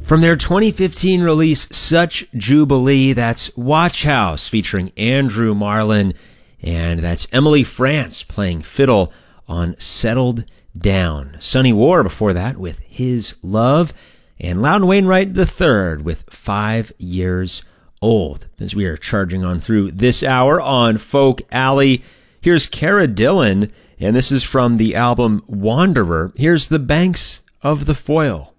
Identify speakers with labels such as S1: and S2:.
S1: From their 2015 release, Such Jubilee, that's Watch House featuring Andrew Marlin, and that's Emily France playing fiddle on Settled Down. Sonny War before that with His Love, and Loudon Wainwright III with 5 Years Old. As we are charging on through this hour on Folk Alley, here's Cara Dillon, and this is from the album Wanderer. Here's The Banks of the Foyle.